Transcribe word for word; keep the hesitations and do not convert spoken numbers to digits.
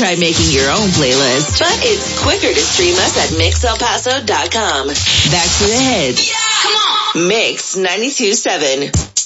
try making your own playlist. But it's quicker to stream us at mix el paso dot com. Back to the hits. Come on. Mix ninety-two point seven.